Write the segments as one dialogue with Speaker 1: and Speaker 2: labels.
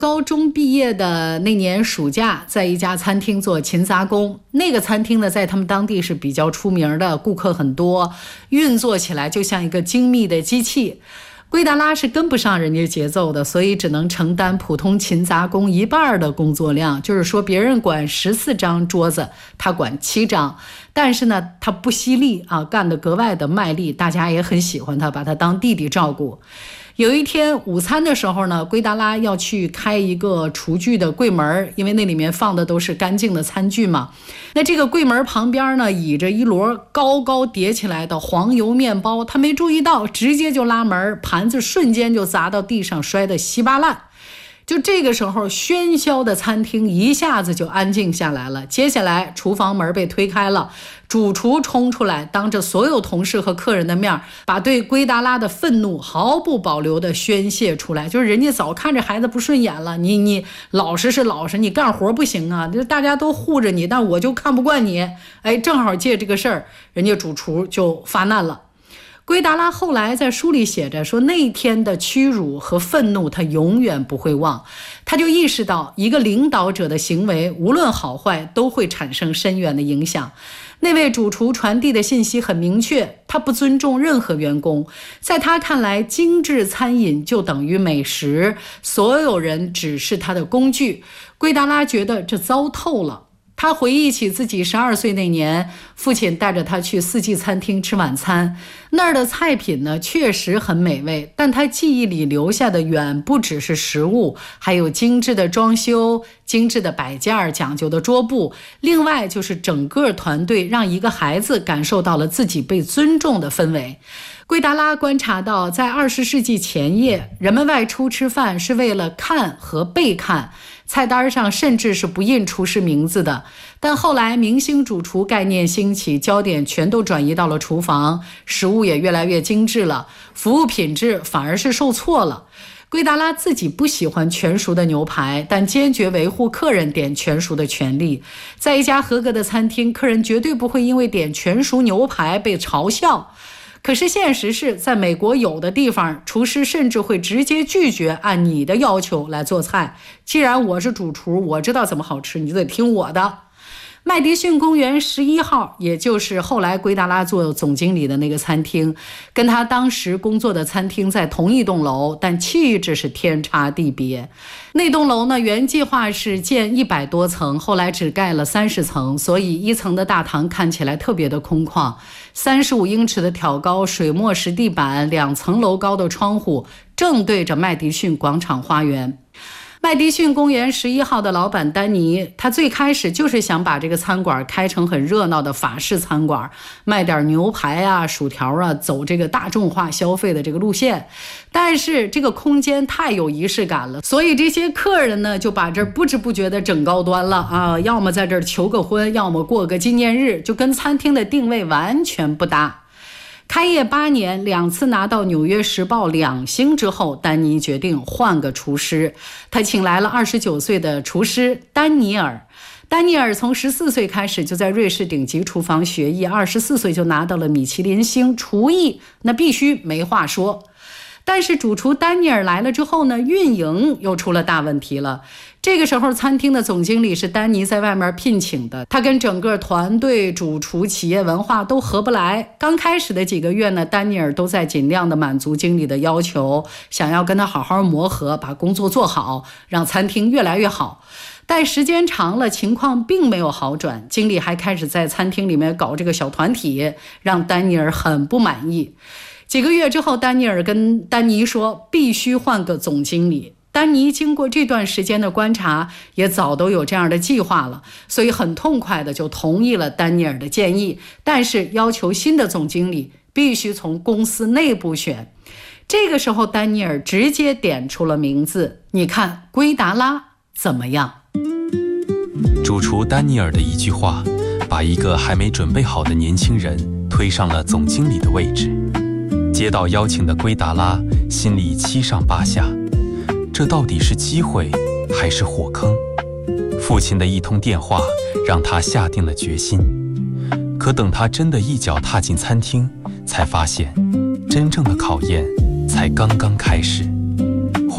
Speaker 1: 高中毕业的那年暑假，在一家餐厅做勤杂工。那个餐厅呢，在他们当地是比较出名的，顾客很多，运作起来就像一个精密的机器。圭达拉是跟不上人家节奏的，所以只能承担普通勤杂工一半的工作量，就是说别人管14张桌子，他管7张。但是呢，他不惜力啊，干得格外的卖力，大家也很喜欢他，把他当弟弟照顾。有一天午餐的时候呢，圭达拉要去开一个厨具的柜门，因为那里面放的都是干净的餐具嘛。那这个柜门旁边呢，倚着一摞高高叠起来的黄油面包，他没注意到，直接就拉门，盘子瞬间就砸到地上，摔得稀巴烂。就这个时候，喧嚣的餐厅一下子就安静下来了。接下来厨房门被推开了，主厨冲出来，当着所有同事和客人的面，把对圭达拉的愤怒毫不保留地宣泄出来。就是人家早看着孩子不顺眼了，你老实是老实，你干活不行啊，就大家都护着你，但我就看不惯你。正好借这个事儿，人家主厨就发难了。圭达拉后来在书里写着说，那一天的屈辱和愤怒他永远不会忘。他就意识到，一个领导者的行为无论好坏都会产生深远的影响。那位主厨传递的信息很明确，他不尊重任何员工。在他看来，精致餐饮就等于美食，所有人只是他的工具。圭达拉觉得这糟透了。他回忆起自己12岁那年，父亲带着他去四季餐厅吃晚餐，那儿的菜品呢确实很美味，但他记忆里留下的远不只是食物，还有精致的装修、精致的摆件、讲究的桌布，另外就是整个团队让一个孩子感受到了自己被尊重的氛围。圭达拉观察到，在20世纪前叶，人们外出吃饭是为了看和被看，菜单上甚至是不印厨师名字的。但后来明星主厨概念兴起，焦点全都转移到了厨房，食物也越来越精致了，服务品质反而是受挫了。圭达拉自己不喜欢全熟的牛排，但坚决维护客人点全熟的权利。在一家合格的餐厅，客人绝对不会因为点全熟牛排被嘲笑。可是现实是，在美国有的地方，厨师甚至会直接拒绝按你的要求来做菜。既然我是主厨，我知道怎么好吃，你就得听我的。麦迪逊公园11号，也就是后来圭达拉做总经理的那个餐厅，跟他当时工作的餐厅在同一栋楼，但气质是天差地别。那栋楼呢，原计划是建100多层，后来只盖了30层，所以1层的大堂看起来特别的空旷。35英尺的挑高水墨石地板，2层楼高的窗户，正对着麦迪逊广场花园。麦迪逊公园11号的老板丹尼，他最开始就是想把这个餐馆开成很热闹的法式餐馆，卖点牛排啊、薯条啊，走这个大众化消费的这个路线。但是这个空间太有仪式感了，所以这些客人呢就把这不知不觉的整高端了啊，要么在这儿求个婚，要么过个纪念日，就跟餐厅的定位完全不搭。开业8年，2次拿到《纽约时报》2星之后，丹尼决定换个厨师。他请来了29岁的厨师丹尼尔。丹尼尔从14岁开始就在瑞士顶级厨房学艺，24岁就拿到了米其林星，厨艺那必须没话说。但是主厨丹尼尔来了之后呢，运营又出了大问题了。这个时候餐厅的总经理是丹尼在外面聘请的，他跟整个团队、主厨、企业文化都合不来。刚开始的几个月呢，丹尼尔都在尽量的满足经理的要求，想要跟他好好磨合，把工作做好，让餐厅越来越好。但时间长了，情况并没有好转，经理还开始在餐厅里面搞这个小团体，让丹尼尔很不满意。几个月之后，丹尼尔跟丹尼说必须换个总经理。丹尼经过这段时间的观察，也早都有这样的计划了，所以很痛快的就同意了丹尼尔的建议，但是要求新的总经理必须从公司内部选。这个时候丹尼尔直接点出了名字，你看圭达拉怎么样？
Speaker 2: 主厨丹尼尔的一句话，把一个还没准备好的年轻人推上了总经理的位置。接到邀请的圭达拉心里七上八下，这到底是机会还是火坑？父亲的一通电话让他下定了决心，可等他真的一脚踏进餐厅，才发现真正的考验才刚刚开始。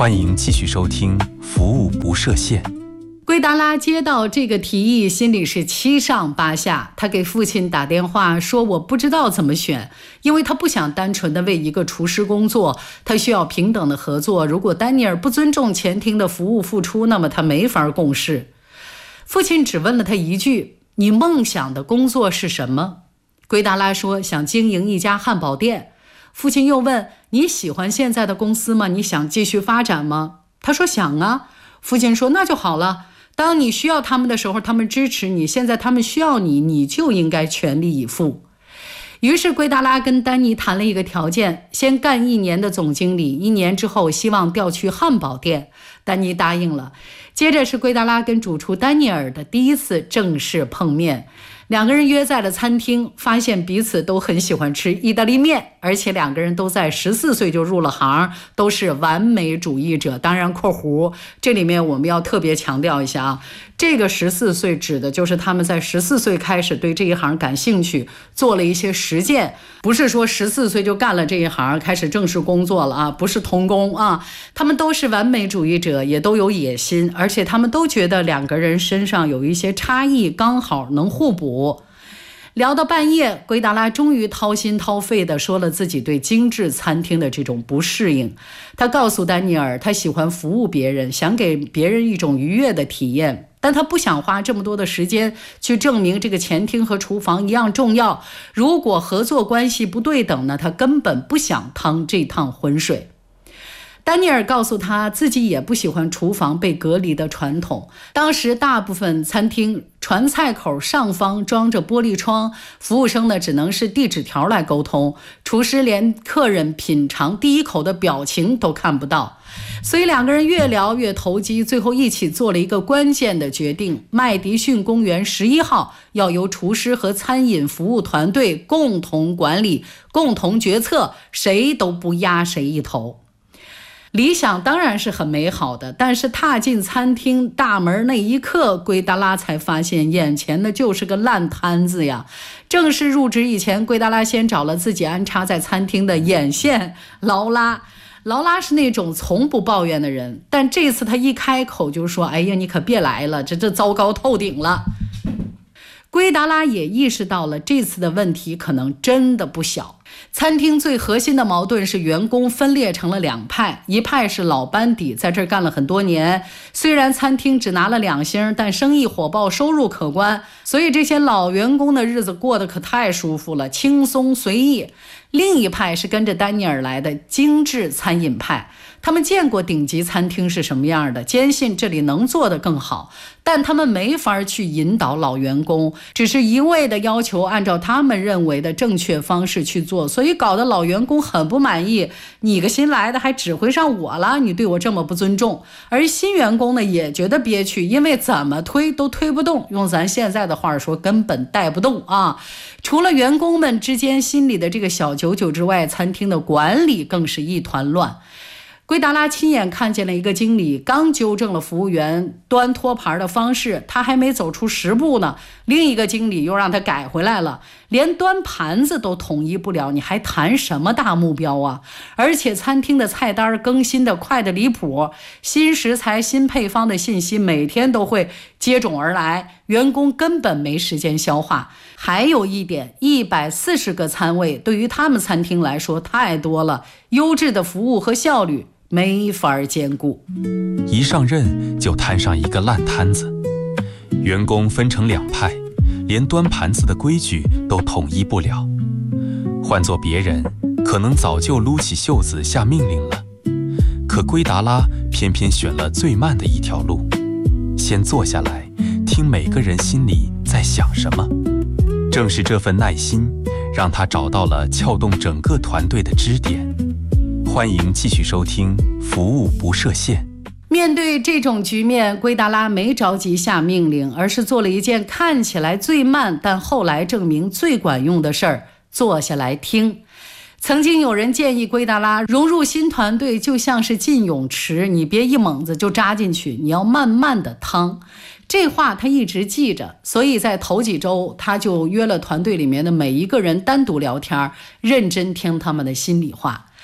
Speaker 2: 欢迎继续收听服务不设限。
Speaker 1: 圭达拉接到这个提议，心里是七上八下。他给父亲打电话说，我不知道怎么选，因为他不想单纯的为一个厨师工作，他需要平等的合作。如果丹尼尔不尊重前厅的服务付出，那么他没法共事。父亲只问了他一句，你梦想的工作是什么？圭达拉说，想经营一家汉堡店。父亲又问，你喜欢现在的公司吗？你想继续发展吗？他说想啊。父亲说，那就好了，当你需要他们的时候，他们支持你，现在他们需要你，你就应该全力以赴。于是圭达拉跟丹尼谈了一个条件，先干1年的总经理，1年之后希望调去汉堡店。丹尼答应了。接着是圭达拉跟主厨丹尼尔的第一次正式碰面，两个人约在了餐厅，发现彼此都很喜欢吃意大利面，而且两个人都在14岁就入了行，都是完美主义者。当然括弧，这里面我们要特别强调一下啊，这个14岁指的就是他们在14岁开始对这一行感兴趣，做了一些实践，不是说14岁就干了这一行，开始正式工作了啊，不是童工啊。他们都是完美主义者，也都有野心，而且他们都觉得两个人身上有一些差异，刚好能互补。聊到半夜，圭达拉终于掏心掏肺地说了自己对精致餐厅的这种不适应。他告诉丹尼尔，他喜欢服务别人，想给别人一种愉悦的体验，但他不想花这么多的时间去证明这个前厅和厨房一样重要。如果合作关系不对等呢，他根本不想趟这趟浑水。丹尼尔告诉他，自己也不喜欢厨房被隔离的传统。当时大部分餐厅传菜口上方装着玻璃窗，服务生呢只能是递纸条来沟通，厨师连客人品尝第一口的表情都看不到。所以两个人越聊越投机，最后一起做了一个关键的决定，麦迪逊公园11号要由厨师和餐饮服务团队共同管理，共同决策，谁都不压谁一头。理想当然是很美好的，但是踏进餐厅大门那一刻，圭达拉才发现眼前的就是个烂摊子呀。正式入职以前，圭达拉先找了自己安插在餐厅的眼线劳拉。劳拉是那种从不抱怨的人，但这次他一开口就说，哎呀，你可别来了，这糟糕透顶了。圭达拉也意识到了这次的问题可能真的不小。餐厅最核心的矛盾是员工分裂成了2派，一派是老班底，在这儿干了很多年，虽然餐厅只拿了2星，但生意火爆，收入可观，所以这些老员工的日子过得可太舒服了，轻松随意。另一派是跟着丹尼尔来的精致餐饮派，他们见过顶级餐厅是什么样的，坚信这里能做得更好，但他们没法去引导老员工，只是一味的要求按照他们认为的正确方式去做，所以搞得老员工很不满意，你个新来的还指挥上我了，你对我这么不尊重。而新员工呢也觉得憋屈，因为怎么推都推不动，用咱现在的话说，根本带不动啊。除了员工们之间心里的这个小九九之外，餐厅的管理更是一团乱。圭达拉亲眼看见了一个经理刚纠正了服务员端托盘的方式，他还没走出10步呢，另一个经理又让他改回来了，连端盘子都统一不了，你还谈什么大目标啊？而且餐厅的菜单更新的快得离谱，新食材新配方的信息每天都会接踵而来，员工根本没时间消化。还有一点，140个餐位对于他们餐厅来说太多了，优质的服务和效率没法兼顾。
Speaker 2: 一上任就摊上一个烂摊子，员工分成2派，连端盘子的规矩都统一不了。换做别人，可能早就撸起袖子下命令了，可圭达拉偏偏选了最慢的一条路，先坐下来听每个人心里在想什么。正是这份耐心，让他找到了撬动整个团队的支点。欢迎继续收听服务不设限。
Speaker 1: 面对这种局面，圭达拉没着急下命令，而是做了一件看起来最慢但后来证明最管用的事儿，坐下来听。曾经有人建议圭达拉融入新团队就像是进泳池，你别一猛子就扎进去，你要慢慢的趟。这话他一直记着，所以在头几周他就约了团队里面的每一个人单独聊天，认真听他们的心里话。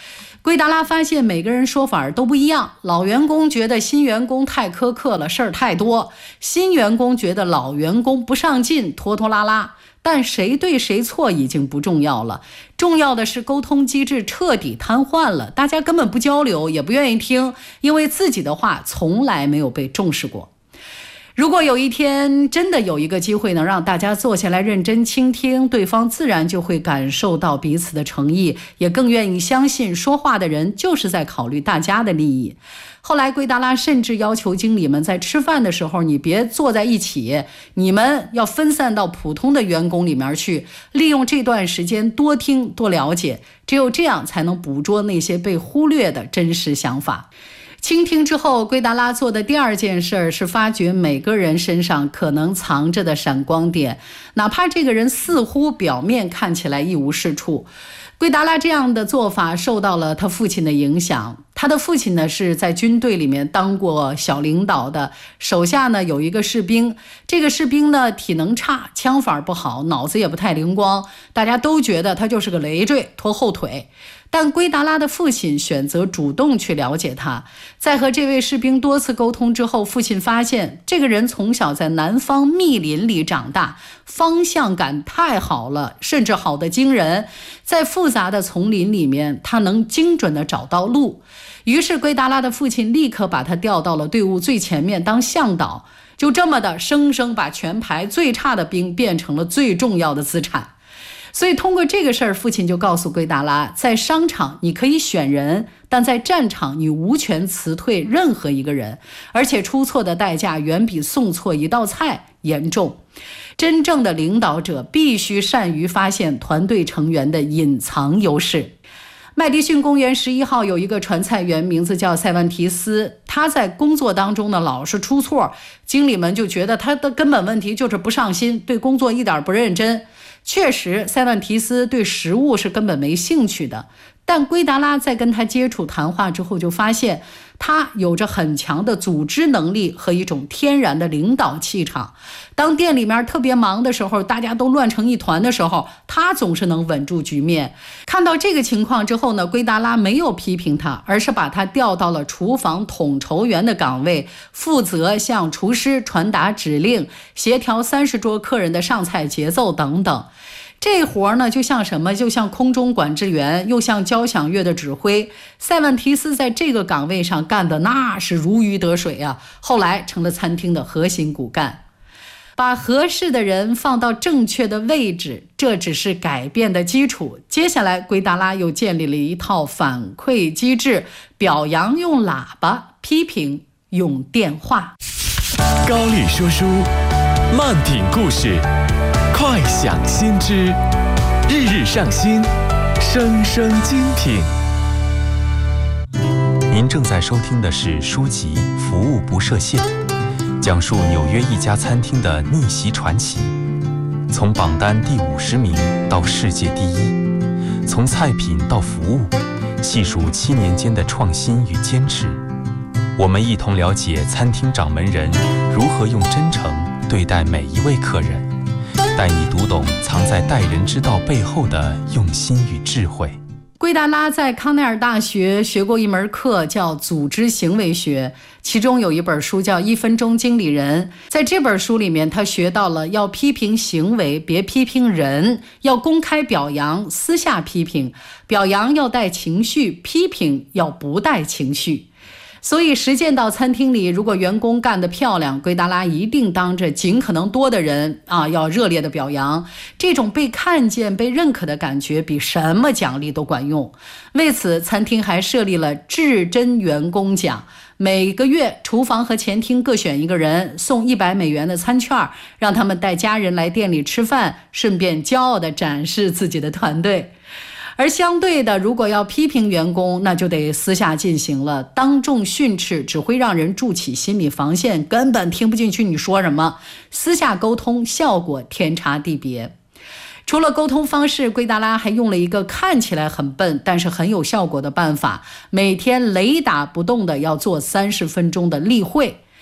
Speaker 1: 圭达拉发现每个人说法都不一样，老员工觉得新员工太苛刻了，事儿太多；新员工觉得老员工不上进，拖拖拉拉。但谁对谁错已经不重要了，重要的是沟通机制彻底瘫痪了，大家根本不交流，也不愿意听，因为自己的话从来没有被重视过。如果有一天真的有一个机会能让大家坐下来认真倾听，对方自然就会感受到彼此的诚意，也更愿意相信说话的人就是在考虑大家的利益。后来圭达拉甚至要求经理们在吃饭的时候你别坐在一起，你们要分散到普通的员工里面去，利用这段时间多听多了解，只有这样才能捕捉那些被忽略的真实想法。倾听之后，圭达拉做的第二件事是发掘每个人身上可能藏着的闪光点，哪怕这个人似乎表面看起来一无是处。圭达拉这样的做法受到了他父亲的影响，他的父亲呢是在军队里面当过小领导的，手下呢有一个士兵，这个士兵呢体能差，枪法不好，脑子也不太灵光，大家都觉得他就是个累赘，拖后腿。但圭达拉的父亲选择主动去了解他，在和这位士兵多次沟通之后，父亲发现这个人从小在南方密林里长大，方向感太好了，甚至好得惊人，在复杂的丛林里面他能精准地找到路。于是圭达拉的父亲立刻把他调到了队伍最前面当向导，就这么的生生把全排最差的兵变成了最重要的资产。所以通过这个事儿，父亲就告诉圭达拉，在商场你可以选人，但在战场你无权辞退任何一个人，而且出错的代价远比送错一道菜严重。真正的领导者必须善于发现团队成员的隐藏优势。麦迪逊公园11号有一个传菜员，名字叫塞万提斯，他在工作当中呢老是出错，经理们就觉得他的根本问题就是不上心，对工作一点不认真。确实，塞万提斯对食物是根本没兴趣的，但圭达拉在跟他接触谈话之后就发现，他有着很强的组织能力和一种天然的领导气场。当店里面特别忙的时候，大家都乱成一团的时候，他总是能稳住局面。看到这个情况之后呢，圭达拉没有批评他，而是把他调到了厨房统筹员的岗位，负责向厨师传达指令，协调30桌客人的上菜节奏等等。这活呢就像什么，就像空中管制员，又像交响乐的指挥。塞万提斯在这个岗位上干的那是如鱼得水啊，后来成了餐厅的核心骨干。把合适的人放到正确的位置，这只是改变的基础。接下来圭达拉又建立了一套反馈机制，表扬用喇叭，批评用电话。
Speaker 3: 高丽说书，慢品故事，快享新知，日日上新，声声精品。
Speaker 2: 您正在收听的是书籍《服务不设限》，讲述纽约一家餐厅的逆袭传奇，从榜单第50名到世界第1，从菜品到服务，细数7年间的创新与坚持。我们一同了解餐厅掌门人如何用真诚对待每一位客人，带你读懂藏在待人之道背后的用心与智慧。
Speaker 1: 圭达拉在康奈尔大学学过一门课叫组织行为学，其中有一本书叫《1分钟经理人》。在这本书里面，他学到了要批评行为，别批评人；要公开表扬，私下批评；表扬要带情绪，批评要不带情绪。所以实践到餐厅里，如果员工干得漂亮，圭达拉一定当着尽可能多的人要热烈的表扬。这种被看见被认可的感觉比什么奖励都管用。为此，餐厅还设立了至真员工奖，每个月厨房和前厅各选一个人，送$100的餐券，让他们带家人来店里吃饭，顺便骄傲地展示自己的团队。而相对的，如果要批评员工，那就得私下进行了，当众训斥只会让人筑起心理防线，根本听不进去你说什么。私下沟通效果天差地别。除了沟通方式，圭达拉还用了一个看起来很笨但是很有效果的办法，每天雷打不动的要做30分钟的例会。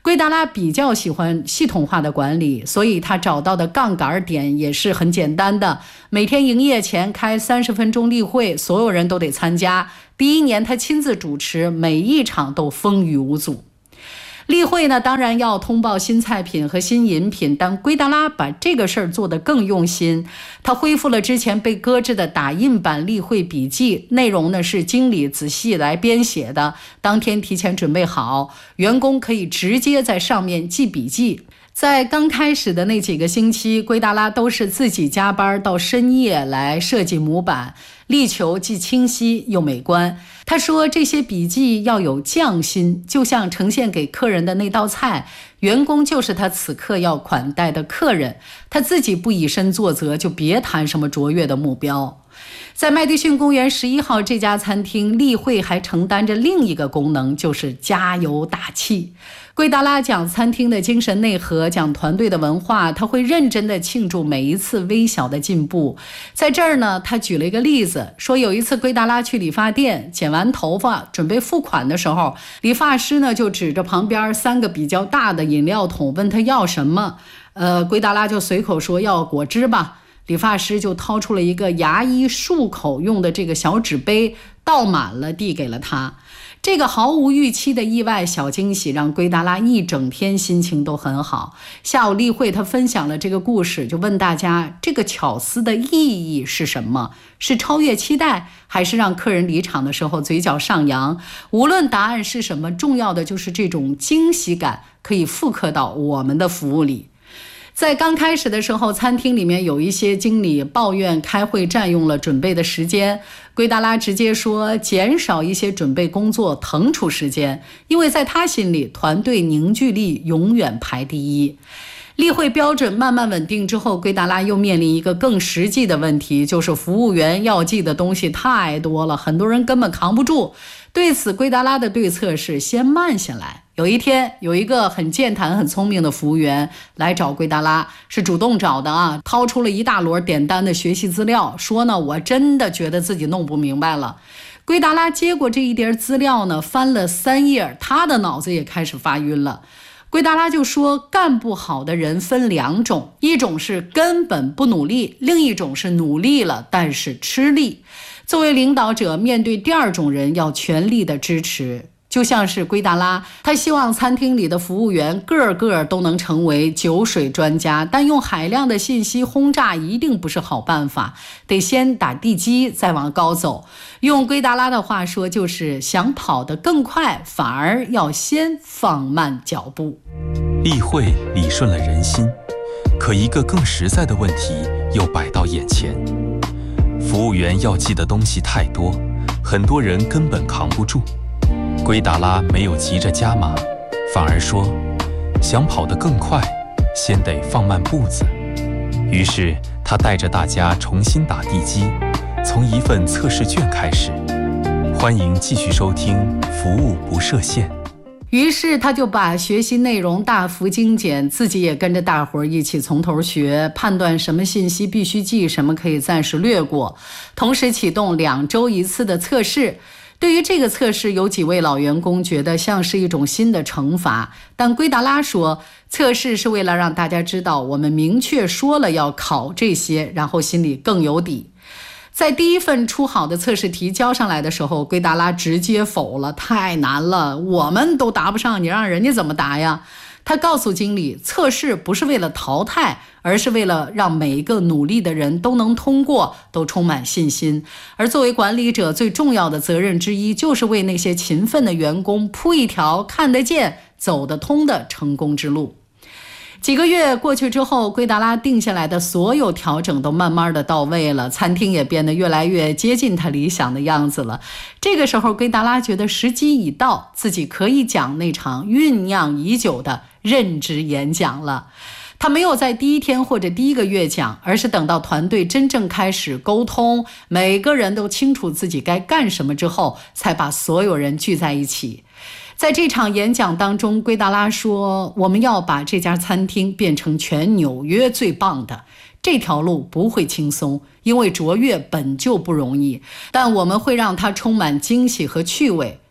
Speaker 1: 圭达拉比较喜欢系统化的管理，所以他找到的杠杆点也是很简单的，每天营业前开30分钟例会，所有人都得参加。第1年他亲自主持，每一场都风雨无阻。例会呢，当然要通报新菜品和新饮品，但圭达拉把这个事儿做得更用心。他恢复了之前被搁置的打印版例会笔记，内容呢是经理仔细来编写的，当天提前准备好，员工可以直接在上面记笔记。在刚开始的那几个星期，圭达拉都是自己加班到深夜来设计模板，力求既清晰又美观。他说这些笔记要有匠心，就像呈现给客人的那道菜，员工就是他此刻要款待的客人，他自己不以身作则，就别谈什么卓越的目标。在麦迪逊公园11号这家餐厅，例会还承担着另一个功能，就是加油打气。圭达拉讲餐厅的精神内核，讲团队的文化，他会认真地庆祝每一次微小的进步。在这儿呢，他举了一个例子，说有一次圭达拉去理发店剪完头发准备付款的时候，理发师呢就指着旁边3个比较大的饮料桶问他要什么，圭达拉就随口说要果汁吧。理发师就掏出了一个牙医漱口用的这个小纸杯，倒满了递给了他。这个毫无预期的意外小惊喜让圭达拉一整天心情都很好。下午例会他分享了这个故事，就问大家这个巧思的意义是什么？是超越期待，还是让客人离场的时候嘴角上扬？无论答案是什么，重要的就是这种惊喜感可以复刻到我们的服务里。在刚开始的时候，餐厅里面有一些经理抱怨开会占用了准备的时间，圭达拉直接说减少一些准备工作，腾出时间，因为在他心里团队凝聚力永远排第一。例会标准慢慢稳定之后，圭达拉又面临一个更实际的问题，就是服务员要记的东西太多了，很多人根本扛不住。对此，圭达拉的对策是先慢下来。有一天，有一个很健谈很聪明的服务员来找圭达拉，是主动找的啊，掏出了一大摞点单的学习资料，说呢我真的觉得自己弄不明白了。圭达拉接过这一叠资料呢，翻了3页，他的脑子也开始发晕了。圭达拉就说，干不好的人分2种，一种是根本不努力，另一种是努力了但是吃力。作为领导者，面对第2种人要全力的支持。就像是圭达拉，他希望餐厅里的服务员个个都能成为酒水专家，但用海量的信息轰炸一定不是好办法，得先打地基再往高走。用圭达拉的话说，就是想跑得更快，反而要先放慢脚步。
Speaker 2: 例会理顺了人心，可一个更实在的问题又摆到眼前，服务员要记的东西太多，很多人根本扛不住。圭达拉没有急着加码，反而说想跑得更快，先得放慢步子。于是他带着大家重新打地基，从一份测试卷开始。欢迎继续收听服务不设限。
Speaker 1: 于是他就把学习内容大幅精简，自己也跟着大伙儿一起从头学，判断什么信息必须记，什么可以暂时略过，同时启动2周1次的测试。对于这个测试，有几位老员工觉得像是一种新的惩罚，但圭达拉说，测试是为了让大家知道我们明确说了要考这些，然后心里更有底。在第一份出好的测试题交上来的时候，圭达拉直接否了，太难了，我们都答不上，你让人家怎么答呀？他告诉经理，测试不是为了淘汰，而是为了让每一个努力的人都能通过，都充满信心。而作为管理者，最重要的责任之一，就是为那些勤奋的员工铺一条看得见、走得通的成功之路。几个月过去之后，圭达拉定下来的所有调整都慢慢的到位了，餐厅也变得越来越接近他理想的样子了。这个时候，圭达拉觉得时机已到，自己可以讲那场酝酿已久的任职演讲了。他没有在第1天或者第1个月讲，而是等到团队真正开始沟通，每个人都清楚自己该干什么之后，才把所有人聚在一起。在这场演讲当中，圭达拉说，我们要把这家餐厅变成全纽约最棒的。这条路不会轻松，因为卓越本就不容易，但我们会让它充满惊喜和趣味。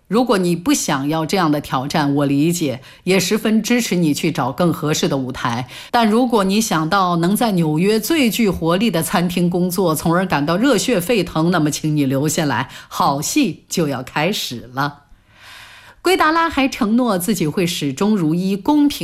Speaker 1: 如果你不想要这样的挑战，我理解，也十分支持你去找更合适的舞台。但如果你想到能在纽约最具活力的餐厅工作，从而感到热血沸腾，那么请你留下来，好戏就要开始了。圭达拉还承诺自己会始终如一、公平